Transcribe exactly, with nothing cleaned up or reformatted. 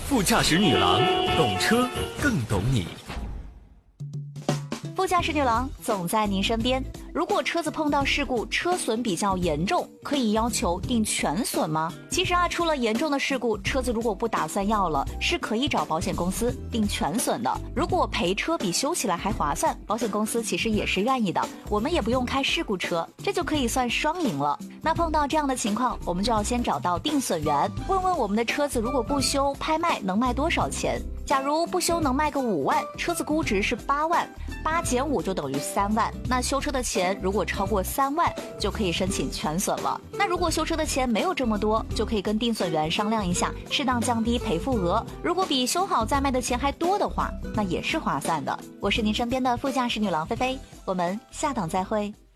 副驾驶女郎，懂车更懂你。 副驾驶女郎总在您身边。如果车子碰到事故，车损比较严重，可以要求定全损吗？其实啊，出了严重的事故，车子如果不打算要了，是可以找保险公司定全损的。如果赔车比修起来还划算，保险公司其实也是愿意的，我们也不用开事故车，这就可以算双赢了。那碰到这样的情况，我们就要先找到定损员，问问我们的车子如果不修拍卖能卖多少钱。假如不修能卖个五万，车子估值是八万，八减五就等于三万。那修车的钱如果超过三万，就可以申请全损了。那如果修车的钱没有这么多，就可以跟定损员商量一下，适当降低赔付额。如果比修好再卖的钱还多的话，那也是划算的。我是您身边的副驾驶女郎菲菲，我们下档再会。